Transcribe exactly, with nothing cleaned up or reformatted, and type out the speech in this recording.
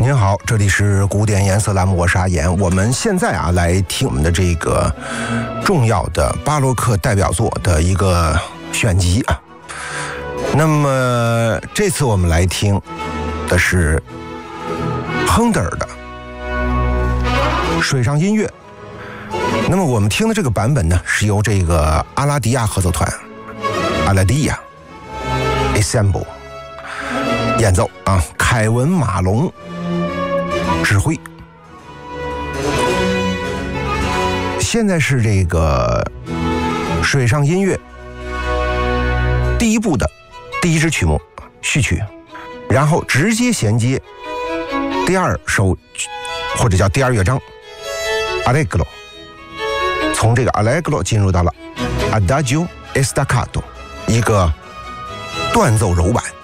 您好，这里是古典颜色栏目，我是阿言。我们现在啊来听我们的这个重要的巴洛克代表作的一个选集啊。那么这次我们来听的是亨德尔的水上音乐。那么我们听的这个版本呢，是由这个阿拉迪亚合奏团阿拉迪亚 Ensemble 演奏啊，凯文马龙指挥。现在是这个水上音乐第一部的第一支曲目序曲，然后直接衔接第二首或者叫第二乐章 Allegro， 从这个 Allegro 进入到了 Adagio e Staccato， 一个断奏柔板。